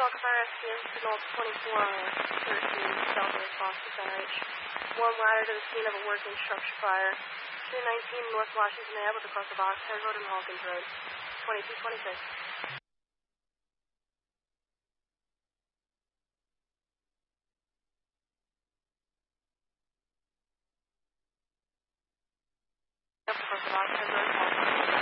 Fire SPN signal 24 on 13 Delta response to center H. One ladder to the scene of a working structure fire. 219 North Washington Ave across the Box Head Road and Hawkins Road. 2226. Across the Box Head Road and Hawkins Road.